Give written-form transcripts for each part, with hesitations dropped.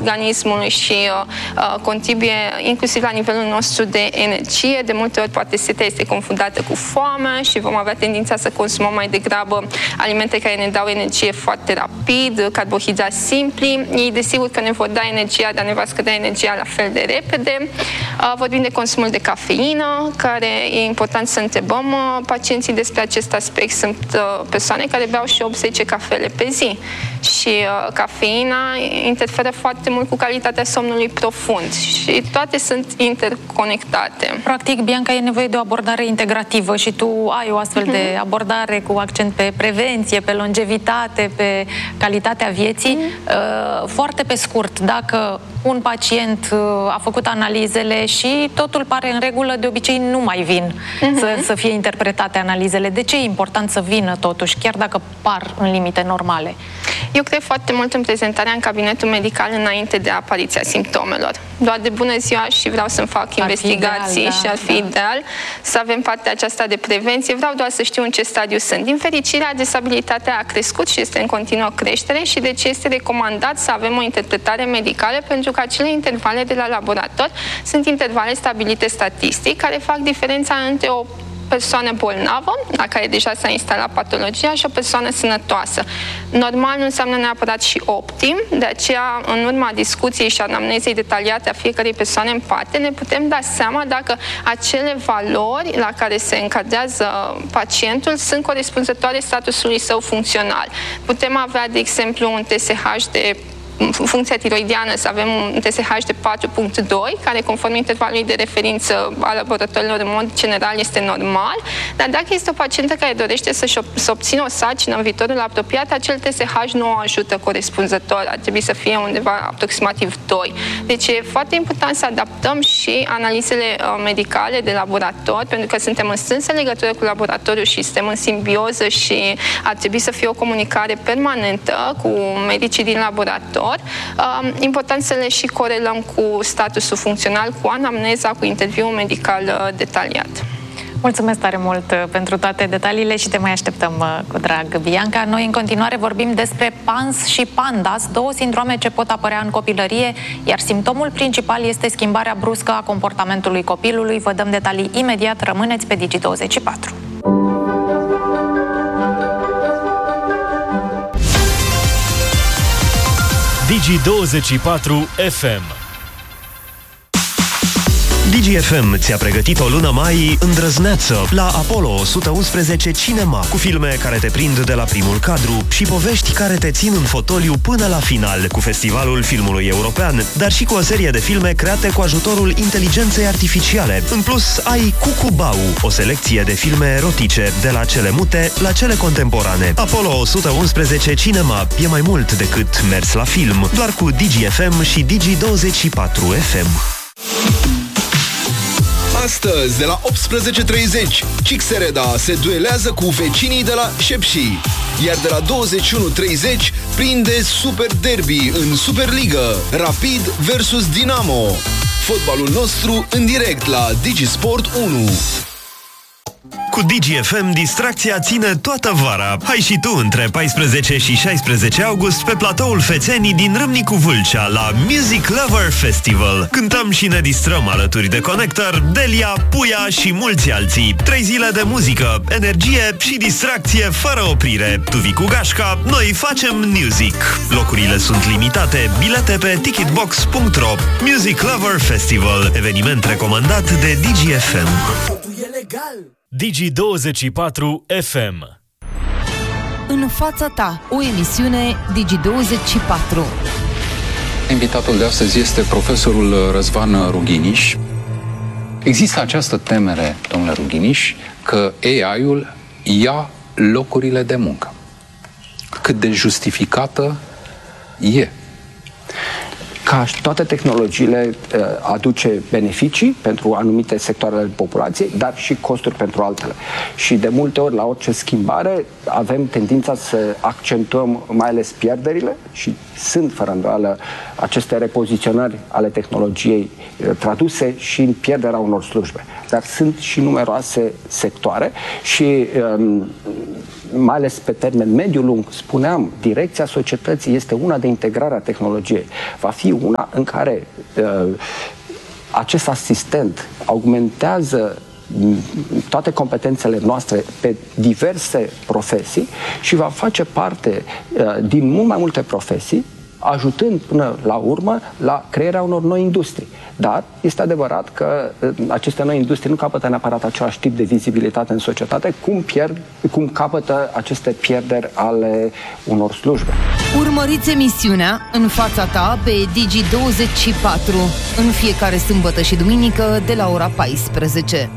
organismului și contribuie inclusiv la nivelul nostru de energie. De multe ori poate setea este confundată cu foame și vom avea tendința să consumăm mai degrabă alimente care ne dau energie foarte rapid, carbohidrați simpli. Ei desigur că ne vor da energia, dar ne va scădea energia la fel de repede. Vorbim de consumul de cafeină, care e important să întrebăm pacienții despre acest aspect. Sunt persoane care beau și 8-10 cafele pe zi și cafeina interferă foarte mult cu calitatea somnului profund și toate sunt interconectate. Practic, Bianca, e nevoie de o abordare integrativă și tu ai o astfel de abordare cu accent pe prevenție, pe longevitate, pe calitatea vieții. Foarte pe scurt, dacă un pacient a făcut analizele și totul pare în regulă, de obicei nu mai vin să fie interpretate analizele. De ce e important să vină totuși, chiar dacă par în limite normale? Eu cred foarte mult în prezentarea în cabinetul medical înainte de apariția simptomelor. Doar de bună ziua și vreau să-mi fac investigații și ar fi ideal să avem partea aceasta de prevenție. Vreau doar să știu în ce stadiu sunt. Din fericire, adresabilitatea a crescut și este în continuă creștere și deci este recomandat să avem o interpretare medicală, pentru că acele intervale de la laborator sunt intervale stabilite statistic care fac diferența între o persoană bolnavă, la care deja s-a instalat patologia, și o persoană sănătoasă. Normal nu înseamnă neapărat și optim, de aceea, în urma discuției și anamnezei detaliate a fiecărei persoane în parte, ne putem da seama dacă acele valori la care se încadrează pacientul sunt corespunzătoare statusului său funcțional. Putem avea, de exemplu, un TSH de funcția tiroidiană, să avem un TSH de 4.2, care conform intervalului de referință al laboratorilor în mod general este normal, dar dacă este o pacientă care dorește să obțină o sarcină în viitorul apropiat, acel TSH nu o ajută corespunzător, ar trebui să fie undeva aproximativ 2. Deci e foarte important să adaptăm și analizele medicale de laborator, pentru că suntem în strânsă legătură cu laboratorul și suntem în simbioză și ar trebui să fie o comunicare permanentă cu medicii din laborator. Important să le și corelăm cu statusul funcțional, cu anamneza, cu interviul medical detaliat. Mulțumesc tare mult pentru toate detaliile și te mai așteptăm cu drag, Bianca. Noi în continuare vorbim despre PANS și PANDAS, două sindrome ce pot apărea în copilărie, iar simptomul principal este schimbarea bruscă a comportamentului copilului. Vă dăm detalii imediat, rămâneți pe Digi24. Digi24 FM. DGFM ți-a pregătit o lună mai îndrăzneață la Apollo 111 Cinema, cu filme care te prind de la primul cadru și povești care te țin în fotoliu până la final, cu Festivalul Filmului European, dar și cu o serie de filme create cu ajutorul inteligenței artificiale. În plus, ai Cucubau, o selecție de filme erotice, de la cele mute la cele contemporane. Apollo 111 Cinema e mai mult decât mers la film, doar cu DGFM și Digi24 FM. Astăzi, de la 18:30, Cixereda se duelează cu vecinii de la Șepși. Iar de la 21:30 prinde Super Derby în Superliga, Rapid versus Dinamo. Fotbalul nostru în direct la Digisport 1. Cu DGFM, distracția ține toată vara. Hai și tu între 14 și 16 august pe platoul Fețenii din Râmnicu Vâlcea la Music Lover Festival. Cântăm și ne distrăm alături de Connector, Delia, Puia și mulți alții. 3 zile de muzică, energie și distracție fără oprire. Tu vii cu gașca, noi facem music. Locurile sunt limitate, bilete pe ticketbox.ro. Music Lover Festival, eveniment recomandat de DGFM. Digi24 FM. În fața ta, o emisiune Digi24. Invitatul de astăzi este profesorul Răzvan Rughiniș. Există această temere, domnule Rughiniș, că AI-ul ia locurile de muncă. Cât de justificată e? Ca toate tehnologiile, aduce beneficii pentru anumite sectoare ale populației, dar și costuri pentru altele. Și de multe ori, la orice schimbare, avem tendința să accentuăm mai ales pierderile și sunt, fără îndoială, aceste repoziționări ale tehnologiei traduse și în pierderea unor slujbe. Dar sunt și numeroase sectoare și mai ales pe termen mediu-lung, spuneam, direcția societății este una de integrare a tehnologiei. Va fi una în care acest asistent augmentează toate competențele noastre pe diverse profesii și va face parte din mult mai multe profesii, ajutând până la urmă la crearea unor noi industrii. Dar este adevărat că aceste noi industrii nu capătă neapărat același tip de vizibilitate în societate, cum capătă aceste pierderi ale unor slujbe. Urmăriți emisiunea În fața ta pe Digi24 în fiecare sâmbătă și duminică de la ora 14.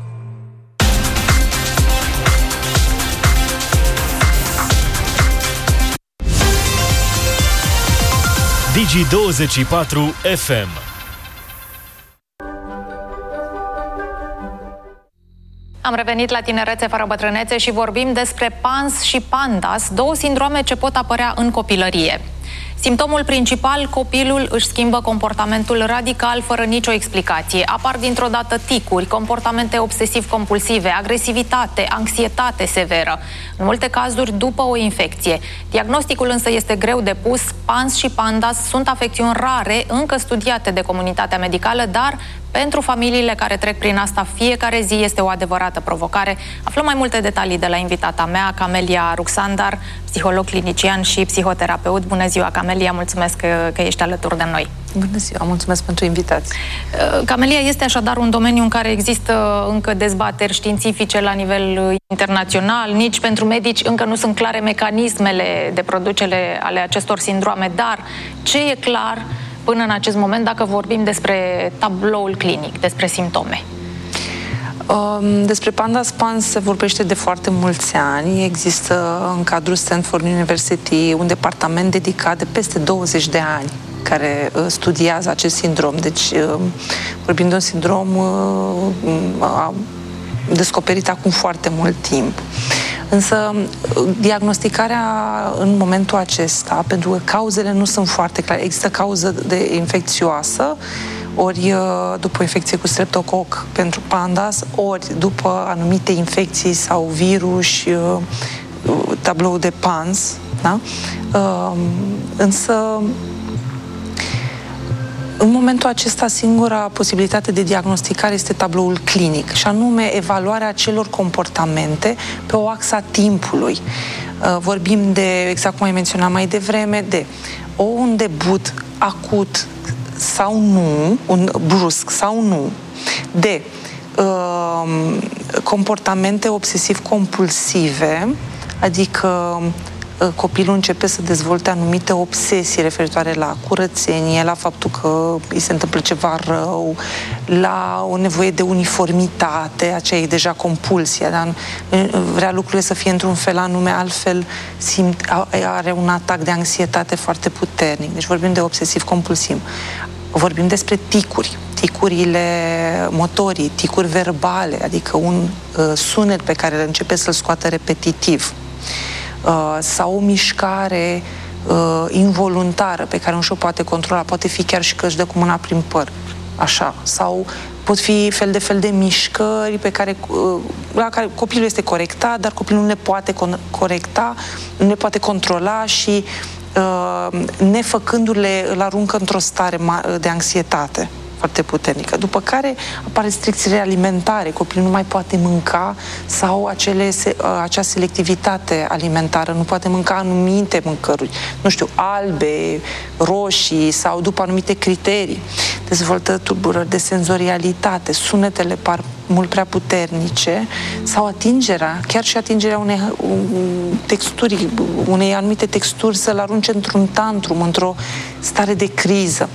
Digi24 FM. Am revenit la Tinerețe fără bătrânețe și vorbim despre PANS și PANDAS, două sindrome ce pot apărea în copilărie. Simptomul principal, copilul își schimbă comportamentul radical fără nicio explicație. Apar dintr-o dată ticuri, comportamente obsesiv-compulsive, agresivitate, anxietate severă. În multe cazuri după o infecție. Diagnosticul însă este greu de pus. PANS și PANDAS sunt afecțiuni rare, încă studiate de comunitatea medicală, dar pentru familiile care trec prin asta, fiecare zi este o adevărată provocare. Aflăm mai multe detalii de la invitata mea, Camelia Ruxandar, psiholog clinician și psihoterapeut. Bună ziua, Camelia, mulțumesc că ești alături de noi. Bună ziua, mulțumesc pentru invitație. Camelia, este așadar un domeniu în care există încă dezbateri științifice la nivel internațional, nici pentru medici încă nu sunt clare mecanismele de producere ale acestor sindrome, dar ce e clar până în acest moment dacă vorbim despre tabloul clinic, despre simptome? Despre PANDAS-PANS se vorbește de foarte mulți ani. Există în cadrul Stanford University un departament dedicat de peste 20 de ani care studiază acest sindrom. Deci vorbim de un sindrom descoperit acum foarte mult timp. Însă diagnosticarea în momentul acesta, pentru că cauzele nu sunt foarte clare, există cauză de infecțioasă, ori după o infecție cu streptococ pentru PANDAS, ori după anumite infecții sau virus, tablou de PANS, da? Însă în momentul acesta, singura posibilitate de diagnosticare este tabloul clinic, și anume evaluarea acelor comportamente pe o axa timpului. Vorbim de, exact cum ai menționat mai devreme, de un debut acut sau nu, un brusc sau nu, de comportamente obsesiv-compulsive, adică copilul începe să dezvolte anumite obsesii referitoare la curățenie, la faptul că îi se întâmplă ceva rău, la o nevoie de uniformitate, aceea e deja compulsia, dar vrea lucrurile să fie într-un fel anume, altfel are un atac de anxietate foarte puternic. Deci vorbim de obsesiv-compulsiv. Vorbim despre ticuri, ticurile motorii, ticuri verbale, adică un sunet pe care începe să-l scoată repetitiv, sau o mișcare involuntară pe care un și-o poate controla, poate fi chiar și că își dă cu mâna prin păr, așa, sau pot fi fel de mișcări la care copilul este corectat, dar copilul nu le poate corecta, nu le poate controla și nefăcându-le îl aruncă într-o stare de anxietate foarte puternică. După care apar restricțiile alimentare, copilul nu mai poate mânca sau acea selectivitate alimentară, nu poate mânca anumite mâncăruri, nu știu, albe, roșii sau după anumite criterii. Dezvoltă tulburări de senzorialitate, sunetele par mult prea puternice sau chiar și atingerea unei texturi, unei anumite texturi să-l arunce într-un tantrum, într-o stare de criză.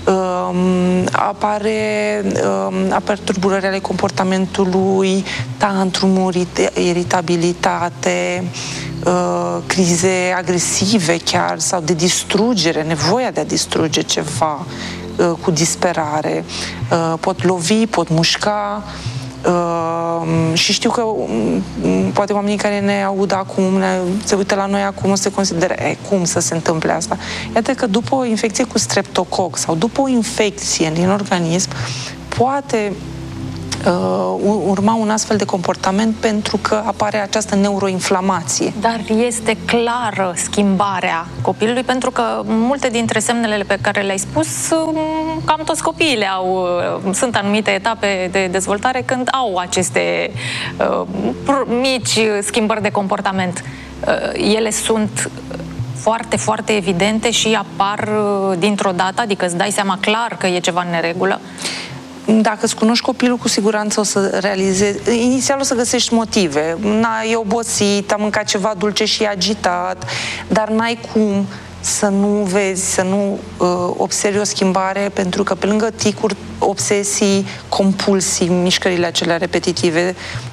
Apar tulburări ale comportamentului, tantrumuri, iritabilitate, crize agresive chiar sau de distrugere, nevoia de a distruge ceva cu disperare. Pot lovi, pot mușca. Și știu că poate oamenii care ne aud acum, se uită la noi acum, se consideră cum să se întâmple asta. Iată că după o infecție cu streptococ sau după o infecție din organism, poate urma un astfel de comportament pentru că apare această neuroinflamație. Dar este clară schimbarea copilului, pentru că multe dintre semnele pe care le-ai spus, cam toți copiii sunt anumite etape de dezvoltare când au aceste mici schimbări de comportament. Ele sunt foarte, foarte evidente și apar dintr-o dată, adică îți dai seama clar că e ceva în neregulă? Dacă îți cunoști copilul, cu siguranță o să realizezi. Inițial o să găsești motive. E obosit, a mâncat ceva dulce și e agitat, dar n-ai cum să nu vezi, să nu observi o schimbare, pentru că pe lângă ticuri, obsesii, compulsii, mișcările acelea repetitive,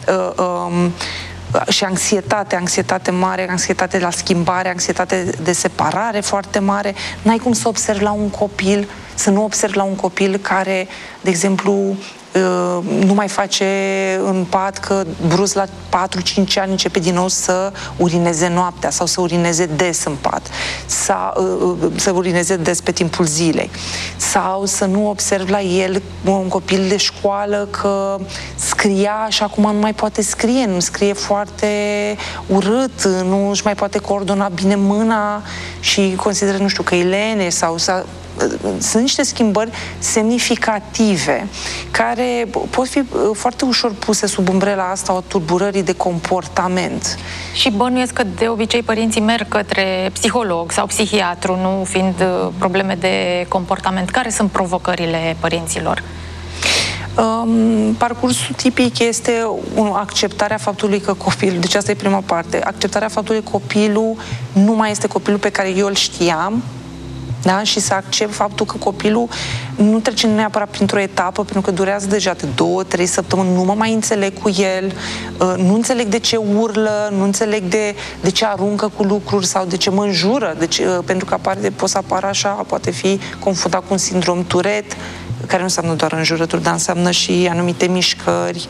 și anxietate mare, anxietate la schimbare, anxietate de separare foarte mare, n-ai cum să observi la un copil, să nu observi la un copil care, de exemplu, nu mai face în pat, că brusc la 4-5 ani începe din nou să urineze noaptea sau să urineze des în pat, sau să urineze des pe timpul zilei, sau să nu observ la el, un copil de școală, că scria și acum nu mai poate scrie, nu scrie foarte urât, nu își mai poate coordona bine mâna și consideră, nu știu, că e lene sau sunt niște schimbări semnificative care pot fi foarte ușor puse sub umbrela asta a tulburării de comportament. Și bănuiesc că de obicei părinții merg către psiholog sau psihiatru, nu fiind probleme de comportament. Care sunt provocările părinților? Parcursul tipic este acceptarea faptului că copilul, deci asta e prima parte, acceptarea faptului că copilul nu mai este copilul pe care eu îl știam, da? Și să accept faptul că copilul nu trece neapărat printr-o etapă, pentru că durează deja de 2-3 săptămâni, nu mă mai înțeleg cu el, nu înțeleg de ce urlă, nu înțeleg de ce aruncă cu lucruri sau de ce mă înjură, pentru că poate să apară așa, poate fi confundat cu un sindrom Tourette, care nu înseamnă doar înjurături, dar înseamnă și anumite mișcări.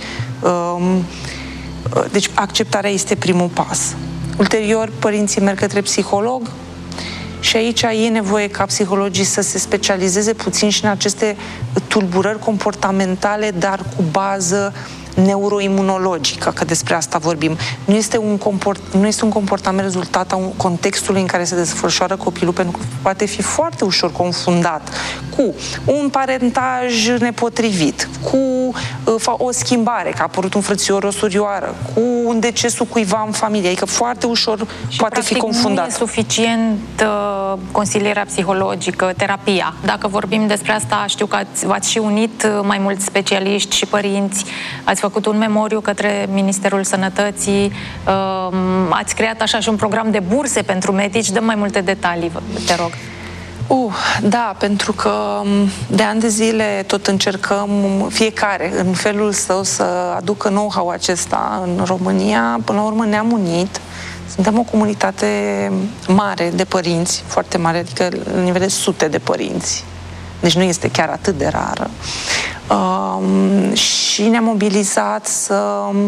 Deci acceptarea este primul pas. Ulterior, părinții merg către psiholog și aici e nevoie ca psihologii să se specializeze puțin și în aceste tulburări comportamentale, dar cu bază neuroimunologică, că despre asta vorbim. Nu este un comportament rezultat a contextului în care se desfășoară copilul, pentru că poate fi foarte ușor confundat cu un parentaj nepotrivit, cu o schimbare, că a apărut un frățior, o surioară, cu un decesul cuiva în familie, adică foarte ușor și poate fi confundat. Nu e suficient consilierea psihologică, terapia. Dacă vorbim despre asta, știu că v-ați și unit mai mulți specialiști și părinți, ați făcut un memoriu către Ministerul Sănătății, ați creat așa și un program de burse pentru medici. Dă mai multe detalii, te rog. Da, pentru că de ani de zile tot încercăm fiecare în felul său să aducă know-how acesta în România. Până la urmă ne-am unit. Suntem o comunitate mare de părinți, foarte mare, adică la nivel de sute de părinți. Deci nu este chiar atât de rară. Și ne-am mobilizat să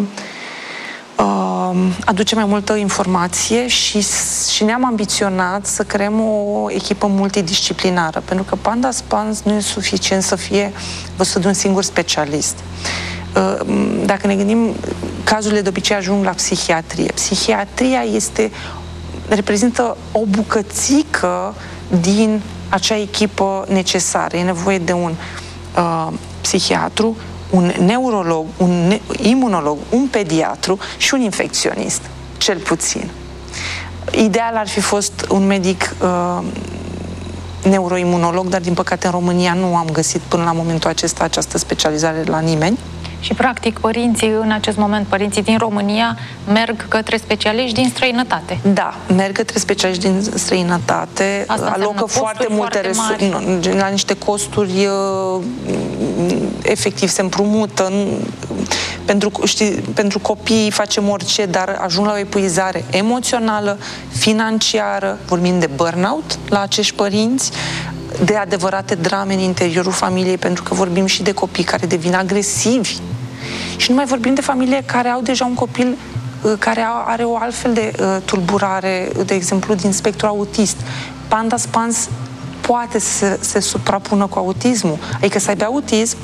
aducem mai multă informație și ne-am ambiționat să creăm o echipă multidisciplinară, pentru că Panda Spans nu e suficient să fie văzut de un singur specialist. Dacă ne gândim, cazurile de obicei ajung la psihiatrie. Psihiatria reprezintă o bucățică din acea echipă necesară. E nevoie de un psihiatru, un neurolog, un imunolog, un pediatru și un infecționist, cel puțin. Ideal ar fi fost un medic neuroimunolog, dar din păcate în România nu am găsit până la momentul acesta această specializare la nimeni. Și, practic, părinții în acest moment, părinții din România, merg către specialiști din străinătate. Da, merg către specialiști din străinătate, alocă foarte multe resurse, la niște costuri, efectiv se împrumută. Pentru copii facem orice, dar ajung la o epuizare emoțională, financiară, vorbim de burnout la acești părinți, de adevărate drame în interiorul familiei, pentru că vorbim și de copii care devin agresivi. Și nu mai vorbim de familie care au deja un copil care are o altfel de tulburare, de exemplu, din spectru autist. Panda Spans poate să se suprapună cu autismul, adică să aibă autism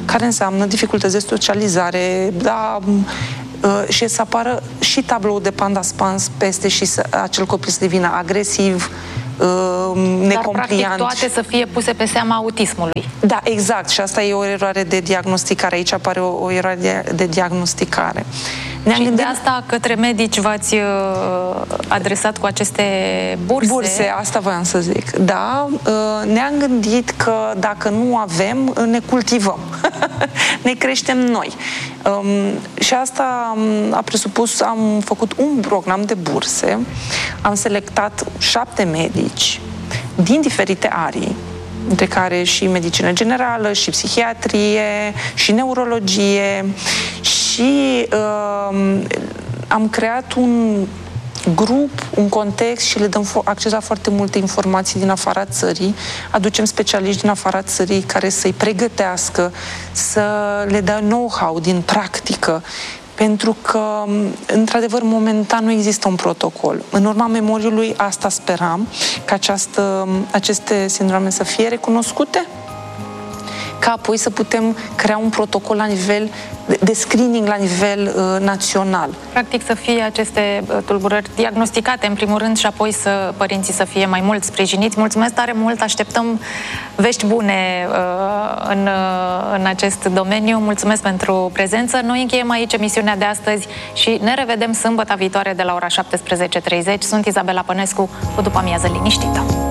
care înseamnă dificultăți de socializare, da, și să apară și tablou de panda spans peste și acel copil să devină agresiv, necompliant. Dar, practic, toate să fie puse pe seama autismului. Da, exact. Și asta e o eroare de diagnosticare. Aici apare o eroare de diagnosticare. Și de asta către medici v-ați adresat cu aceste burse? Burse, asta voiam să zic. Da, ne-am gândit că dacă nu avem, ne cultivăm. Ne creștem noi. Și asta a presupus, am făcut un program de burse, am selectat 7 medici din diferite arii, între care și medicină generală, și psihiatrie, și neurologie, și am creat un grup, un context și le dăm acces la foarte multe informații din afara țării. Aducem specialiști din afara țării care să-i pregătească, să le dea know-how din practică, pentru că, într-adevăr, momentan nu există un protocol. În urma memoriului, asta speram, ca aceste sindrome să fie recunoscute, ca apoi să putem crea un protocol la nivel de screening la nivel național. Practic să fie aceste tulburări diagnosticate în primul rând și apoi părinții să fie mai mult sprijiniți. Mulțumesc tare mult, așteptăm vești bune în acest domeniu. Mulțumesc pentru prezență. Noi încheiem aici emisiunea de astăzi și ne revedem sâmbătă viitoare de la ora 17:30. Sunt Izabela Pănescu, cu după amiază liniștită.